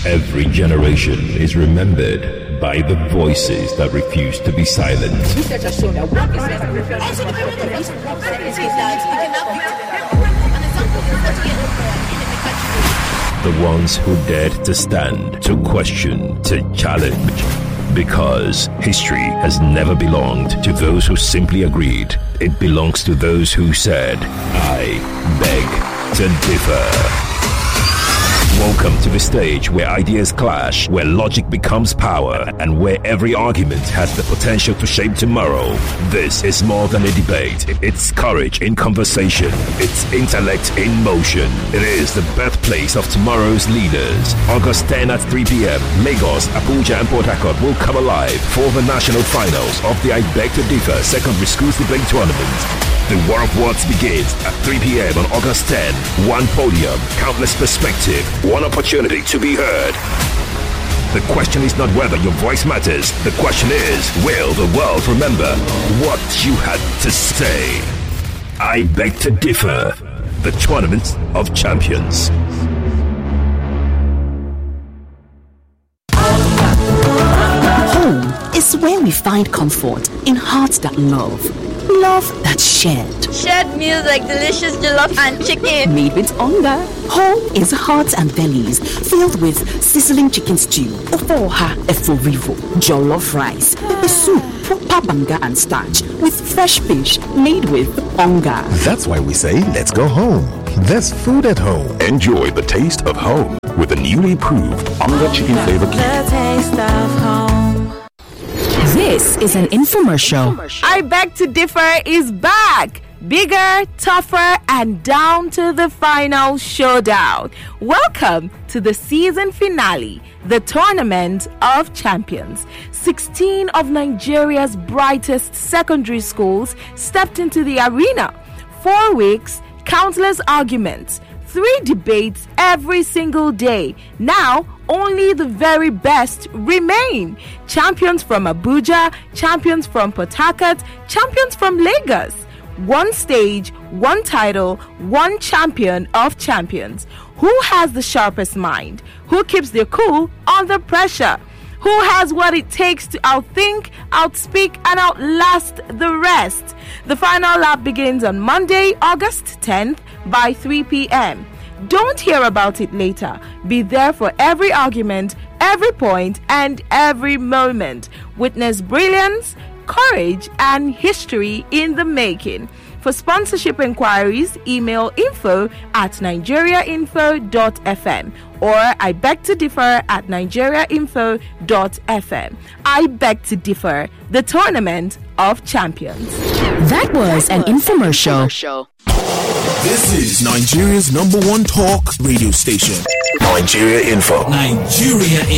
Every generation is remembered by the voices that refuse to be silent. Research has shown that work the ones who dared to stand, to question, to challenge. Because history has never belonged to those who simply agreed. It belongs to those who said, I beg to differ. Welcome to the stage where ideas clash, where logic becomes power, and where every argument has the potential to shape tomorrow. This is more than a debate. It's courage in conversation. It's intellect in motion. It is the birthplace of tomorrow's leaders. August 10 at 3 p.m. Lagos, Abuja, and Port Harcourt will come alive for the national finals of the I Beg to Differ Secondary Schools Debate Tournament. The War of Words begins at 3 p.m. on August 10. One podium, countless perspective, one opportunity to be heard. The question is not whether your voice matters. The question is, will the world remember what you had to say? I Beg to Differ, the Tournament of Champions. Home is where we find comfort in hearts that love. Love that's shared. Shared meals like delicious jollof and chicken. Made with hunger. Home is hearts and bellies filled with sizzling chicken stew, ofoha eforivo, jollof rice, pepper soup, proper banga and starch, with fresh fish made with hunger. That's why we say, let's go home. There's food at home. Enjoy the taste of home with the newly improved Onga Chicken Flavor Cube. The taste of home. This is an infomercial. I Beg to Differ is back. Bigger, tougher, and down to the final showdown. Welcome to the season finale, the Tournament of Champions. 16 of Nigeria's brightest secondary schools stepped into the arena. 4 weeks, countless arguments, 3 debates every single day. Now, only the very best remain. Champions from Abuja, champions from Port Harcourt, champions from Lagos. One stage, one title, one champion of champions. Who has the sharpest mind? Who keeps their cool under pressure? Who has what it takes to outthink, outspeak, and outlast the rest? The final lap begins on Monday, August 10th by 3 p.m. Don't hear about it later. Be there for every argument, every point, and every moment. Witness brilliance, courage, and history in the making. For sponsorship inquiries, email info@nigeriainfo.fm or I beg to differ at nigeriainfo.fm. I Beg to Differ, the Tournament of Champions. That was an infomercial. This is Nigeria's #1 talk radio station. Nigeria Info. Nigeria